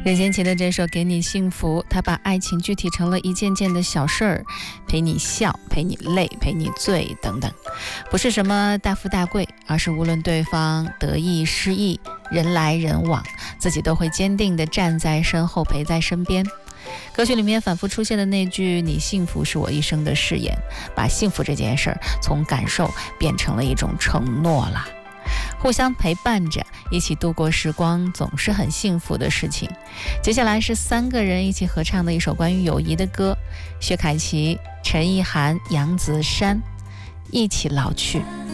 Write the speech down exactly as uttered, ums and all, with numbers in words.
任贤齐的这首给你幸福，他把爱情具体成了一件件的小事儿，陪你笑，陪你累，陪你醉等等，不是什么大富大贵，而是无论对方得意失意，人来人往，自己都会坚定地站在身后，陪在身边。歌曲里面反复出现的那句你幸福是我一生的誓言，把幸福这件事儿从感受变成了一种承诺了。互相陪伴着一起度过时光，总是很幸福的事情。接下来是三个人一起合唱的一首关于友谊的歌，薛凯琪、陈意涵、杨子姗，一起老去。